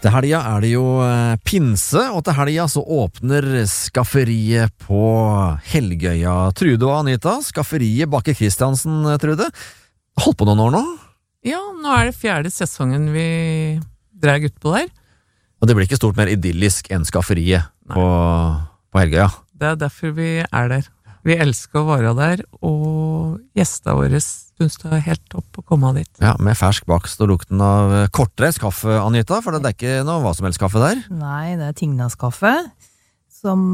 Til helga det jo pinse, og til helga så åpner skafferiet på Helgøya. Trude og Anita, skafferiet Bakke Kristiansen, Trude. Holdt på noen år nå? Ja, nå det 4. sesongen vi drar ut på der. Og det blir ikke stort mer idyllisk enn skafferiet på Helgøya. Det derfor vi der. Vi elsker å være der, og gjestene våre synes det helt topp å komme dit. Ja, med fersk bakst og lukten av kortreist kaffe, Anita, for det ikke noe hva som helst kaffe der. Nei, det Tingnas kaffe, som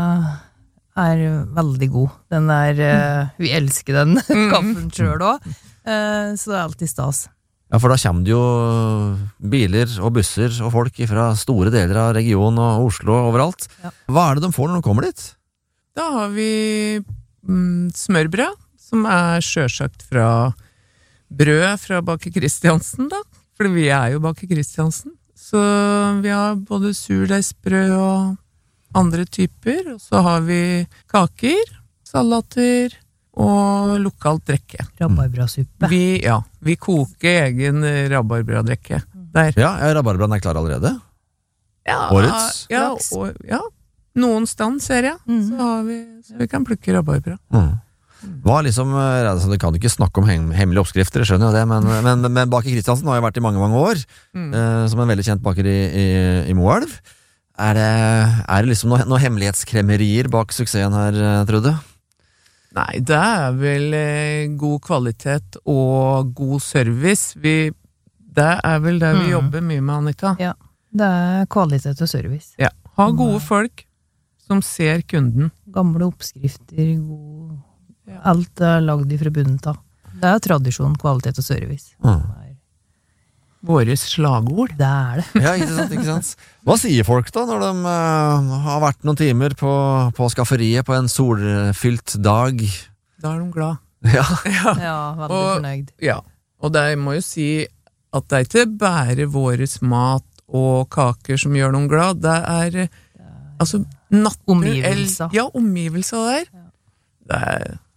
veldig god. Den vi elsker den kaffen selv også, så det alltid stas. Ja, for da kommer det jo biler og busser og folk fra store deler av regionen og Oslo og overalt. Ja. Hva det de får når de kommer dit? Da har vi smørbrød, som selvsagt fra brød fra Bakke Kristiansen, da. For vi jo Bakke Kristiansen. Så vi har både surdeigsbrød og andre typer. Og så har vi kaker, salater og lokalt drikke. Rabarbrasuppe. Vi koker egen rabarbraddrikke der. Ja, rabarbraen klar allerede? Ja, årets? Ja. Noen stand, ser jeg, så vi kan plukke rabarbra. Hva liksom, det kan du ikke snakke om hemmelige oppskrifter, jeg skjønner jo det, men Bakke Kristiansen har jo vært i mange, mange år, som en veldig kjent baker i Moelv. Det liksom noen hemmelighetskremmerier bak suksessen her, Trude? Nei, det vel god kvalitet og god service. Det vel det vi jobber mye med, Anita. Ja, det kvalitet og service. Ja, ha gode folk som ser kunden. Gamle oppskrifter, alt lagd fra bunnen av. Det tradisjon, kvalitet og service. Våre slagord. Det det. Ja, ikke sant. Hva sier folk da, når de har vært noen timer på skafferiet på en solfylt dag? Da de glad. Ja, veldig fornøyd. Ja, og det må jo si at det ikke bare våres mat og kaker som gjør noen glad, det altså natur, omgivelser. Ja, omgivelser der.